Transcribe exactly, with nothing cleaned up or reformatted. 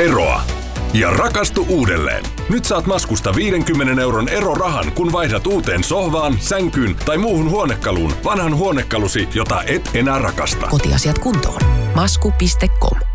eroa ja rakastu uudelleen. Nyt saat Maskusta viidenkymmenen euron erorahan, kun vaihdat uuteen sohvaan, sänkyyn tai muuhun huonekaluun vanhan huonekalusi, jota et enää rakasta. Kotiasiat kuntoon. Masku piste com